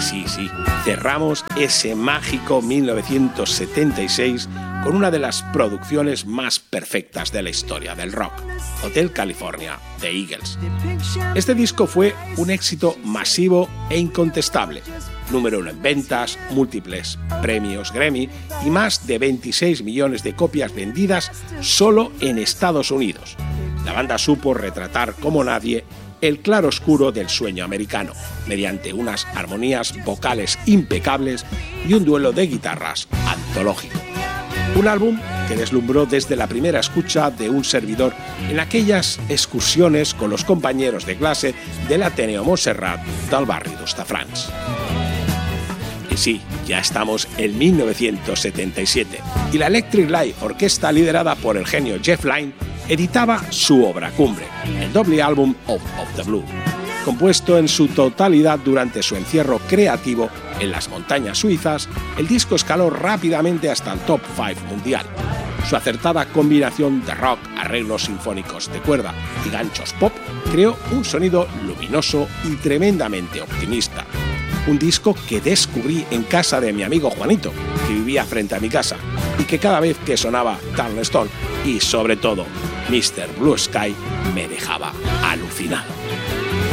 sí, cerramos ese mágico 1976 con una de las producciones más perfectas de la historia del rock, Hotel California, de Eagles. Este disco fue un éxito masivo e incontestable, número 1 en ventas, múltiples premios Grammy y más de 26 millones de copias vendidas solo en Estados Unidos. La banda supo retratar como nadie el claroscuro del sueño americano, mediante unas armonías vocales impecables y un duelo de guitarras antológico. Un álbum que deslumbró desde la primera escucha de un servidor en aquellas excursiones con los compañeros de clase del Ateneo Montserrat del barri d'Hostafrancs. Y sí, ya estamos en 1977 y la Electric Light Orquesta, liderada por el genio Jeff Lynne, editaba su obra cumbre, el doble álbum of the Blue, compuesto en su totalidad durante su encierro creativo en las montañas suizas. El disco escaló rápidamente hasta el top 5 mundial. Su acertada combinación de rock, arreglos sinfónicos de cuerda y ganchos pop creó un sonido luminoso y tremendamente optimista. Un disco que descubrí en casa de mi amigo Juanito, que vivía frente a mi casa, y que cada vez que sonaba Turner Stone y sobre todo Mr. Blue Sky me dejaba alucinado.